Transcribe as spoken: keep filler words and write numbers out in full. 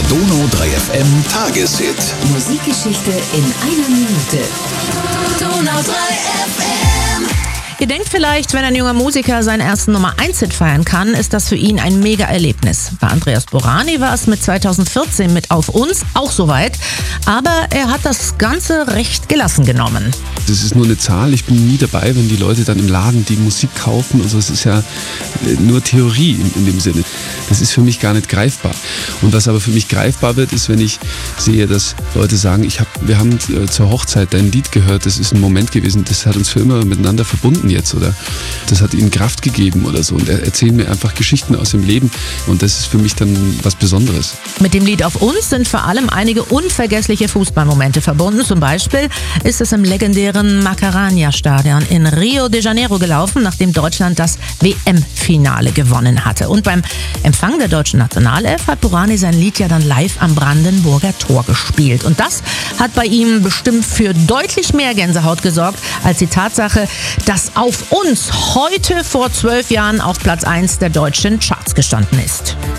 Donau drei F M Tageshit. Musikgeschichte in einer Minute. Donau drei F M. Ihr denkt vielleicht, wenn ein junger Musiker seinen ersten Nummer eins Hit feiern kann, ist das für ihn ein Mega-Erlebnis. Bei Andreas Borani war es mit zweitausendvierzehn mit Auf uns auch soweit, aber er hat das Ganze recht gelassen genommen. Das ist nur eine Zahl, ich bin nie dabei, wenn die Leute dann im Laden die Musik kaufen und so. Es ist ja nur Theorie in, in dem Sinne. Das ist für mich gar nicht greifbar. Und was aber für mich greifbar wird, ist, wenn ich sehe, dass Leute sagen, ich hab, wir haben zur Hochzeit dein Lied gehört, das ist ein Moment gewesen, das hat uns für immer miteinander verbunden jetzt, oder das hat ihnen Kraft gegeben oder so, und er erzählen mir einfach Geschichten aus dem Leben, und das ist für mich dann was Besonderes. Mit dem Lied Auf uns sind vor allem einige unvergessliche Fußballmomente verbunden. Zum Beispiel ist es im legendären Maracanã-Stadion in Rio de Janeiro gelaufen, nachdem Deutschland das W M-Finale gewonnen hatte. Und beim Empfang der deutschen Nationalelf hat Borani sein Lied ja dann live am Brandenburger Tor gespielt. Und das hat bei ihm bestimmt für deutlich mehr Gänsehaut gesorgt als die Tatsache, dass Auf uns heute vor zwölf Jahren auf Platz eins der deutschen Charts gestanden ist.